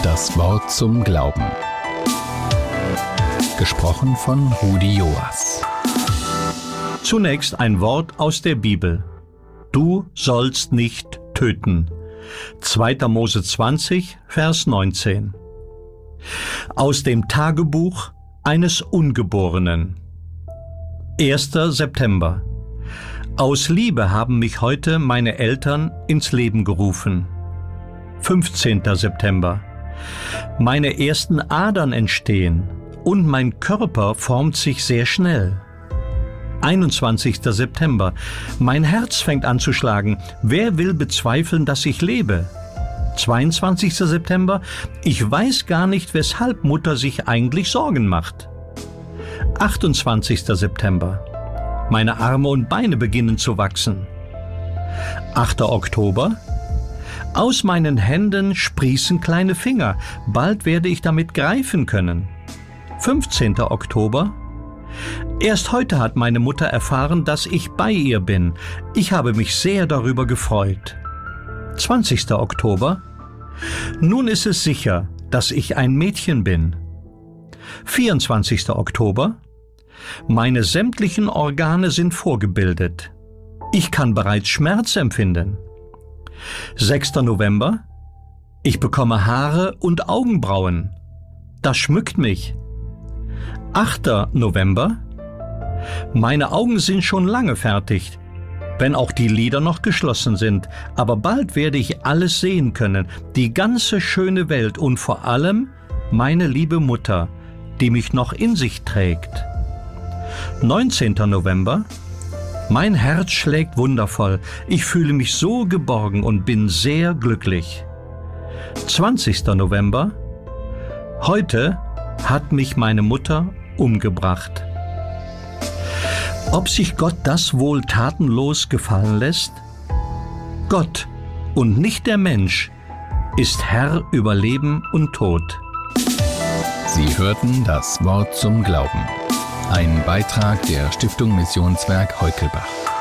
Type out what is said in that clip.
Das Wort zum Glauben. Gesprochen von Rudi Joas. Zunächst ein Wort aus der Bibel. Du sollst nicht töten. 2. Mose 20, Vers 19. Aus dem Tagebuch eines Ungeborenen. 1. September. Aus Liebe haben mich heute meine Eltern ins Leben gerufen. 15. September. Meine ersten Adern entstehen und mein Körper formt sich sehr schnell. 21. September. Mein Herz fängt an zu schlagen. Wer will bezweifeln, dass ich lebe? 22. September. Ich weiß gar nicht, weshalb Mutter sich eigentlich Sorgen macht. 28. September. Meine Arme und Beine beginnen zu wachsen. 8. Oktober. Aus meinen Händen sprießen kleine Finger. Bald werde ich damit greifen können. 15. Oktober. Erst heute hat meine Mutter erfahren, dass ich bei ihr bin. Ich habe mich sehr darüber gefreut. 20. Oktober. Nun ist es sicher, dass ich ein Mädchen bin. 24. Oktober. Meine sämtlichen Organe sind vorgebildet. Ich kann bereits Schmerz empfinden. 6. November. Ich bekomme Haare und Augenbrauen. Das schmückt mich. 8. November. Meine Augen sind schon lange fertig, wenn auch die Lider noch geschlossen sind. Aber bald werde ich alles sehen können, die ganze schöne Welt und vor allem meine liebe Mutter, die mich noch in sich trägt. 19. November. Mein Herz schlägt wundervoll. Ich fühle mich so geborgen und bin sehr glücklich. 20. November. Heute hat mich meine Mutter umgebracht. Ob sich Gott das wohl tatenlos gefallen lässt? Gott und nicht der Mensch ist Herr über Leben und Tod. Sie hörten das Wort zum Glauben. Ein Beitrag der Stiftung Missionswerk Heukelbach.